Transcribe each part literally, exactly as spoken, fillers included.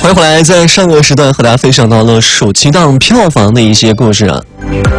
欢迎回来，在上个时段和大家分享到了暑期档票房的一些故事啊。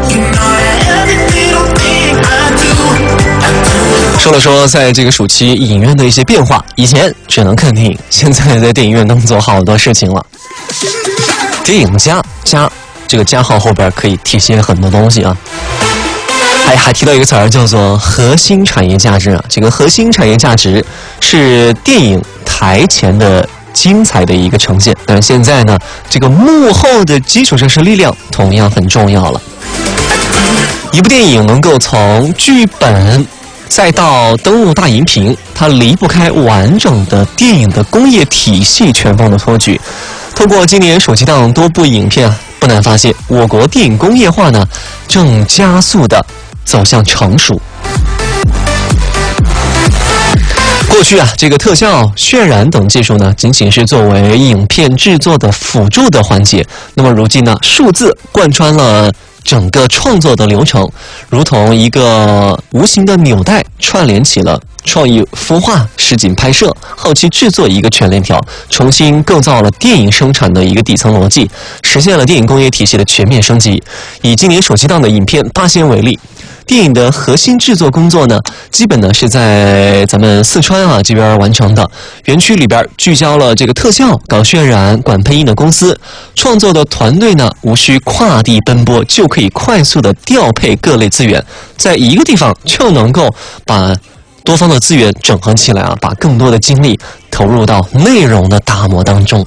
说了说在这个暑期影院的一些变化，以前只能看电影，现在在电影院能做好多事情了。电影加加这个加号后边可以体现很多东西啊。还还提到一个词儿叫做核心产业价值啊，这个核心产业价值是电影台前的精彩的一个呈现，但是现在呢，这个幕后的基础设施力量同样很重要了。一部电影能够从剧本再到登陆大荧屏，它离不开完整的电影的工业体系全方的托举。通过今年暑期档多部影片啊，不难发现，我国电影工业化呢正加速的走向成熟。过去啊，这个特效、渲染等技术呢，仅仅是作为影片制作的辅助的环节。那么如今呢，数字贯穿了整个创作的流程，如同一个无形的纽带，串联起了创意孵化、实景拍摄、后期制作一个全链条，重新构造了电影生产的一个底层逻辑，实现了电影工业体系的全面升级。以今年暑期档的影片《八仙》为例，电影的核心制作工作呢，基本呢是在咱们四川啊这边完成的。园区里边聚焦了这个特效、搞渲染、管配音的公司，创作的团队呢无需跨地奔波，就可以快速的调配各类资源，在一个地方就能够把多方的资源整合起来啊，把更多的精力投入到内容的打磨当中。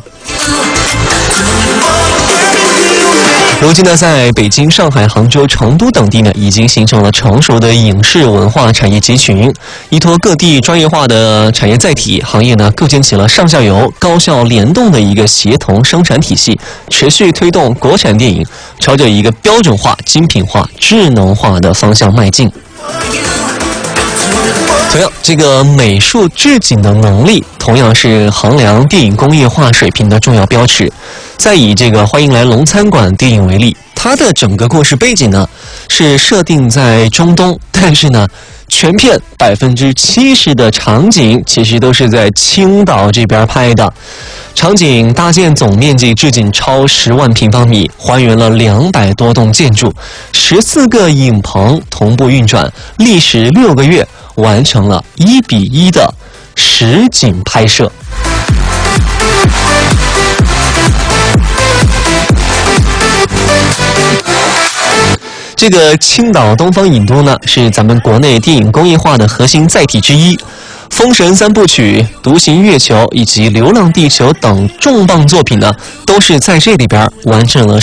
如今呢，在北京、上海、杭州、成都等地呢，已经形成了成熟的影视文化产业集群，依托各地专业化的产业载体，行业呢构建起了上下游高效联动的一个协同生产体系，持续推动国产电影朝着一个标准化、精品化、智能化的方向迈进。同样，这个美术制景的能力同样是衡量电影工业化水平的重要标尺。再以这个《欢迎来龙餐馆》电影为例，它的整个故事背景呢是设定在中东，但是呢，全片百分之七十的场景其实都是在青岛这边拍的。场景搭建总面积至今超十万平方米，还原了两百多栋建筑，十四个影棚同步运转，历时六个月，完成了一比一的实景拍摄。这个青岛东方影都呢，是咱们国内电影工业化的核心载体之一。《封神三部曲》、《独行月球》以及《流浪地球》等重磅作品呢，都是在这里边完成了